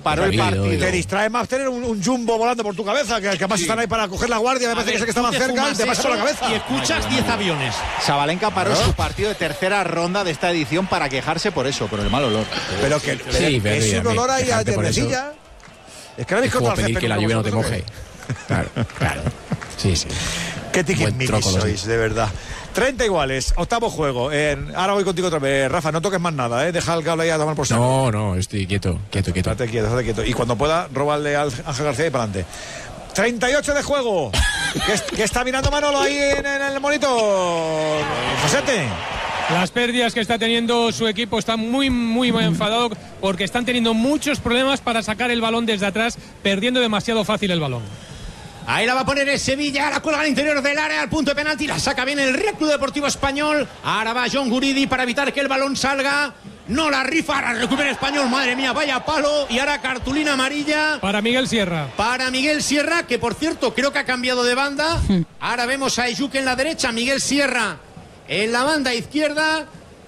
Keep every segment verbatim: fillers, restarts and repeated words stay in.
paró el partido. Te distrae más tener un, un jumbo volando por tu cabeza, que, que además sí. están ahí para coger la guardia, me parece que es que estaban cerca, te pasa por la cabeza. Y escuchas diez aviones. Sabalenka paró ¿no? su partido de tercera ronda de esta edición para quejarse por eso, por el mal olor. Pero que sí, pero es un olor ahí a tierrecilla. Es que no habéis contra pedir que la lluvia no te moje. Claro, claro. Sí, sí. Qué tiquismiquis sois, de verdad. treinta iguales, octavo juego. Eh, ahora voy contigo otra vez. Rafa, no toques más nada, ¿eh? Deja el cable ahí a tomar por saco. No, no, estoy quieto, quieto, quieto. Estate quieto, estate quieto. Y cuando pueda, robarle al Ángel García y para adelante. treinta y ocho de juego. ¿Qué, es, ¿Qué está mirando Manolo ahí en, en el monitor? Josete. Las pérdidas que está teniendo su equipo, está muy, muy, muy enfadado porque están teniendo muchos problemas para sacar el balón desde atrás, perdiendo demasiado fácil el balón. Ahí la va a poner el Sevilla, la cuelga al interior del área, al punto de penalti, la saca bien el Real Club Deportivo Español. Ahora va John Guridi para evitar que el balón salga. No la rifa, ahora recupera Español, madre mía, vaya palo. Y ahora cartulina amarilla. Para Miguel Sierra. Para Miguel Sierra, que por cierto creo que ha cambiado de banda. Ahora vemos a Ayuk en la derecha, Miguel Sierra en la banda izquierda.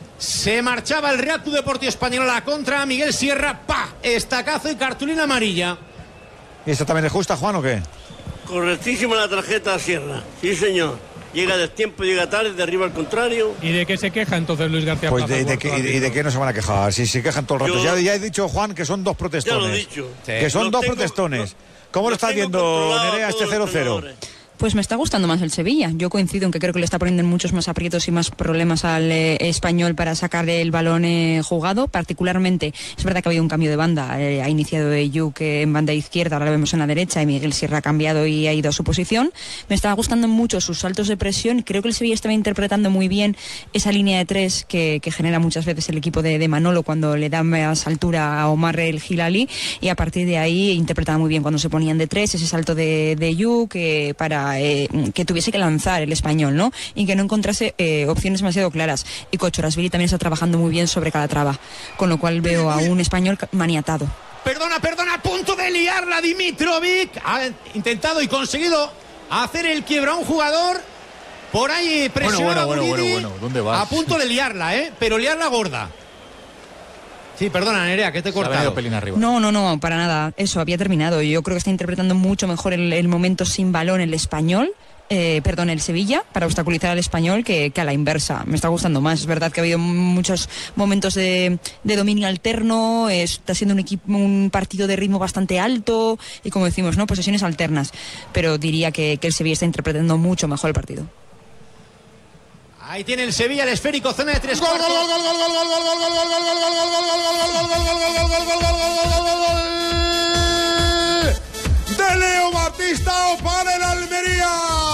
Se marchaba el Real Club Deportivo Español a la contra. Miguel Sierra, pa, estacazo y cartulina amarilla. ¿Y esto también es justa, Juan, o qué? Correctísima la tarjeta a Sierra, sí señor. Llega de tiempo, llega tarde, derriba al contrario. ¿Y de qué se queja entonces Luis García Pues Plaza? de, de, que, y, de, ¿Y de qué no se van a quejar? Si se quejan todo el rato. Yo, ya, ya he dicho, Juan, que son dos protestones. Ya lo he dicho. Sí. Que son lo dos tengo, protestones. Lo, ¿Cómo lo, lo estás viendo, Nerea, este cero cero? Pues me está gustando más el Sevilla. Yo coincido en que creo que le está poniendo muchos más aprietos y más problemas al eh, Español para sacar el balón eh, jugado. Particularmente, es verdad que ha habido un cambio de banda. Eh, ha iniciado Ayuk en banda izquierda, ahora lo vemos en la derecha, y Miguel Sierra ha cambiado y ha ido a su posición. Me está gustando mucho sus saltos de presión. Creo que el Sevilla estaba interpretando muy bien esa línea de tres que, que genera muchas veces el equipo de, de Manolo cuando le da más altura a Omar el Hilali, y a partir de ahí interpretaba muy bien cuando se ponían de tres, ese salto de, de Ayuk eh, para Eh, que tuviese que lanzar el Español, ¿no? Y que no encontrase eh, opciones demasiado claras. Y Kochorashvili también está trabajando muy bien sobre Calatrava, con lo cual veo a un Español maniatado. Perdona, perdona, a punto de liarla Dimitrovic. Ha intentado y conseguido hacer el quiebro a un jugador. Por ahí presiona bueno, bueno, a bueno, bueno, bueno, ¿dónde vas? A punto de liarla, ¿eh? Pero liarla gorda. Sí, perdona, Nerea, que te he cortado. No, no, no, para nada. Eso, había terminado. Yo creo que está interpretando mucho mejor el, el momento sin balón el Español. Eh, perdón, el Sevilla, para obstaculizar al Español que, que a la inversa. Me está gustando más. Es verdad que ha habido muchos momentos de, de dominio alterno, eh, está siendo un equipo, un partido de ritmo bastante alto y, como decimos, ¿no?, posesiones alternas. Pero diría que, que el Sevilla está interpretando mucho mejor el partido. Ahí tiene el Sevilla, el esférico, zona de tres cuartos. ¡Gol, gol, gol, gol, gol, gol, gol, gol, gol, gol, gol, gol, gol, gol, de Leo Baptistao para el Almería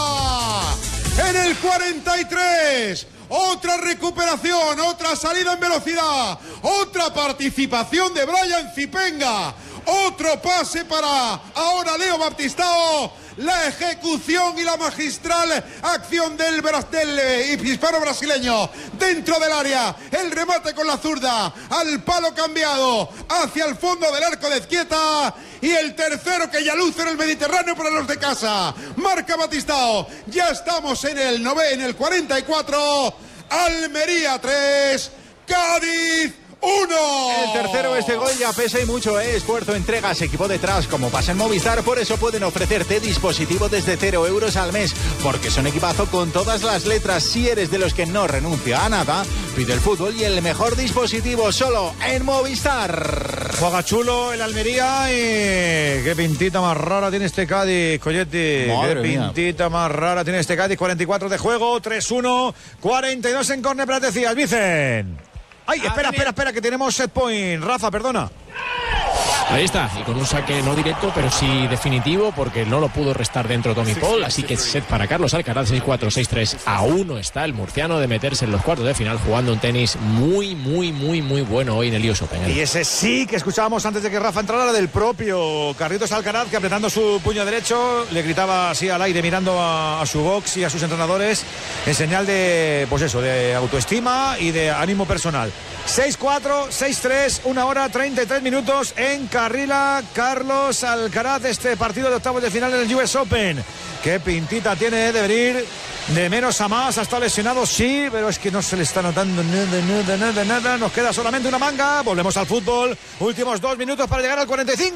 en el cuarenta y tres. Otra recuperación, otra salida en velocidad, otra participación de Brian Zipenga, otro pase para ahora Leo Baptistao. La ejecución y la magistral acción del, del hispano-brasileño dentro del área. El remate con la zurda al palo cambiado hacia el fondo del arco de Ezquieta. Y el tercero que ya luce en el Mediterráneo para los de casa. Marca Baptistao. Ya estamos en el nove, en el cuarenta y cuatro. Almería tres, Cádiz uno. El tercero, este gol ya pesa y mucho, ¿eh? Esfuerzo, entregas, equipo detrás, como pasa en Movistar. Por eso pueden ofrecerte dispositivo desde cero euros al mes, porque son equipazo con todas las letras. Si eres de los que no renuncia a nada, pide el fútbol y el mejor dispositivo solo en Movistar. Juega chulo el Almería y qué pintita más rara tiene este Cádiz, Colletti. Madre qué mía. Pintita más rara tiene este Cádiz. cuarenta y cuatro de juego, tres uno, cuarenta y dos en córner, pero decías, Vicen. Ay, espera, espera, espera, que tenemos set point. Rafa, perdona. Ahí está, y con un saque no directo, pero sí definitivo, porque no lo pudo restar dentro Tommy Paul, así que set para Carlos Alcaraz. Seis cuatro, seis tres. A uno está el murciano de meterse en los cuartos de final, jugando un tenis muy, muy, muy, muy bueno hoy en el U S Open. Y ese sí que escuchábamos antes de que Rafa entrara, del propio Carlitos Alcaraz, que apretando su puño derecho le gritaba así al aire, mirando a, a su box y a sus entrenadores, en señal de, pues eso, de autoestima y de ánimo personal. seis cuatro, seis tres, una hora treinta y tres minutos en Carrila. Carlos Alcaraz, este partido de octavos de final en el U S Open. Qué pintita tiene de venir de menos a más. Ha estado lesionado, sí, pero es que no se le está notando nada, nada, nada, nada. Nos queda solamente una manga. Volvemos al fútbol. Últimos dos minutos para llegar al cuarenta y cinco.